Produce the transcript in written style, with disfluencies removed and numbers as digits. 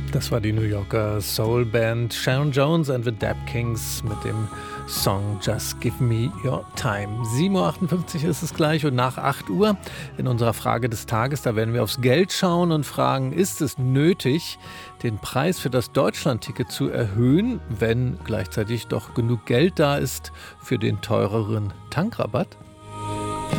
Das war die New Yorker Soul-Band Sharon Jones and the Dap Kings mit dem Song Just Give Me Your Time. 7:58 Uhr ist es gleich und nach 8 Uhr in unserer Frage des Tages, da werden wir aufs Geld schauen und fragen, ist es nötig, den Preis für das Deutschlandticket zu erhöhen, wenn gleichzeitig doch genug Geld da ist für den teureren Tankrabatt?